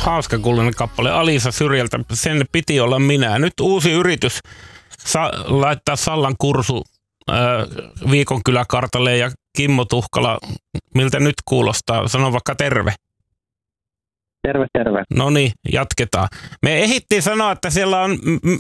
hauska kuuloinen kappale Alisa Syrjältä. Sen piti olla minä. Nyt uusi yritys laittaa Sallan Kursu Viikon kyläkartalle ja Kimmo Tuhkala. Miltä nyt kuulostaa? Sano vaikka terve. Terve, terve. No niin, jatketaan. Me ehdittiin sanoa, että siellä on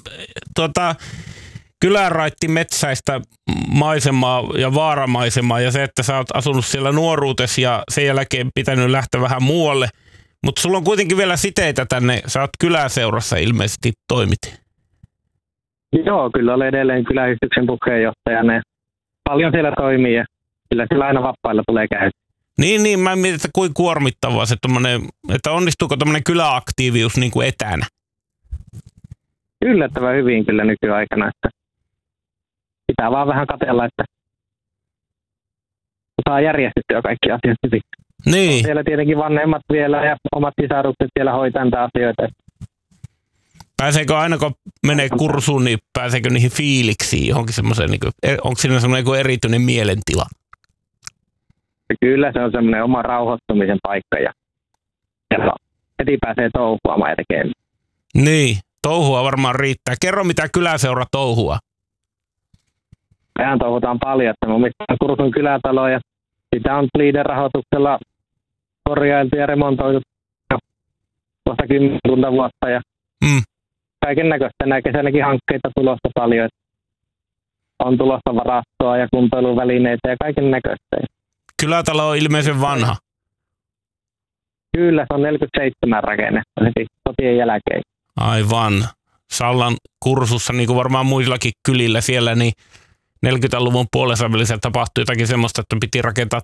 kyläraitti metsäistä maisemaa ja vaaramaisemaa ja se, että sä oot asunut siellä nuoruutesi ja sen jälkeen pitänyt lähteä vähän muualle. Mutta sulla on kuitenkin vielä siteitä tänne. Sä oot kyläseurassa ilmeisesti toimit. Joo, kyllä olen edelleen kyläyhdistyksen puheenjohtajana. Paljon siellä toimii ja kyllä siellä aina vapailla tulee käydä. Niin, mä mietin, että kuin kuormittavaa se tommonen, että onnistuuko tommonen kyläaktiivius niin kuin etänä? Yllättävän hyvin kyllä nykyaikana, että pitää vaan vähän katsella, että saa järjestettyä kaikki asiat hyvin. Niin. Siellä tietenkin vanhemmat vielä ja omat sisarukset siellä hoitaa näitä asioita. Pääseekö aina kun menee kursuun, niin pääseekö niihin fiiliksiin johonkin semmoiseen, niin onko siinä semmoinen erityinen mielentila? Kyllä se on semmoinen oma rauhoittumisen paikka ja heti pääsee touhuamaan ja tekemään. Niin, touhua varmaan riittää. Kerro mitä kyläseura touhua. Mehän touhutaan paljon, että me omistetaan Kursun kylätalo ja sitä on LEADER-rahoituksella korjailtu ja remontoitu kohta 10 vuotta ja kaiken näköistä. Nämä kesänäkin hankkeita tulossa paljon. On tulossa varastoa ja kuntoiluvälineitä ja kaiken näköistä. Kylätalo on ilmeisen vanha. Kyllä, se on 47 rakennettu heti sotien jälkeen. Aivan. Sallan Kursussa, niin kuin varmaan muillakin kylillä siellä, niin 40-luvun puolessavälissä tapahtui jotakin semmoista, että piti rakentaa